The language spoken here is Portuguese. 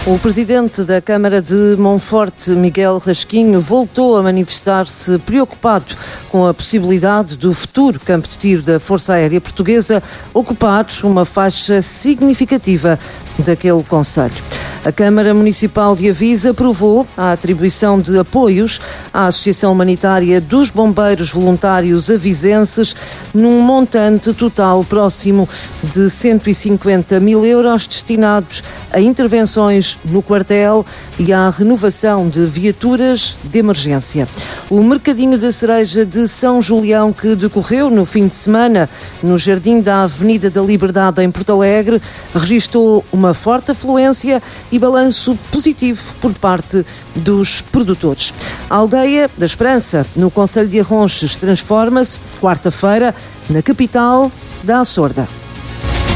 O presidente da Câmara de Monforte, Miguel Rasquinho, voltou a manifestar-se preocupado com a possibilidade do futuro campo de tiro da Força Aérea Portuguesa ocupar uma faixa significativa daquele concelho. A Câmara Municipal de Avisa aprovou a atribuição de apoios à Associação Humanitária dos Bombeiros Voluntários Avisenses num montante total próximo de 150 mil euros destinados a intervenções no quartel e à renovação de viaturas de emergência. O Mercadinho da Cereja de São Julião, que decorreu no fim de semana no Jardim da Avenida da Liberdade em Porto Alegre, registou uma forte afluência e balanço positivo por parte dos produtores. A Aldeia da Esperança, no concelho de Arronches, transforma-se, quarta-feira, na capital da Açorda.